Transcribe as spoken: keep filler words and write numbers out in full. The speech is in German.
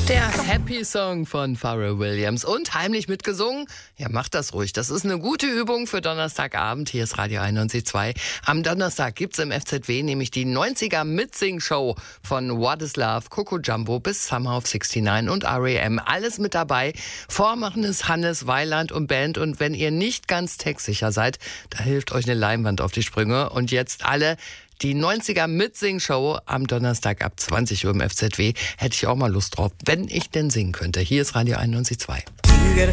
Der Happy Song von Pharrell Williams und heimlich mitgesungen. Ja, macht das ruhig. Das ist eine gute Übung für Donnerstagabend. Hier ist Radio einundneunzig Komma zwei. Am Donnerstag gibt's im F Z W nämlich die neunziger Mitsing-Show von What is Love, Coco Jumbo bis Summer of sixty-nine und R E M. Alles mit dabei. Vormachen ist Hannes, Weiland und Band. Und wenn ihr nicht ganz textsicher seid, da hilft euch eine Leinwand auf die Sprünge. Und jetzt alle die neunziger Mitsing-Show am Donnerstag ab zwanzig Uhr im F Z W. Hätte ich auch mal Lust drauf, wenn ich denn singen könnte. Hier ist Radio einundneunzig Komma zwei.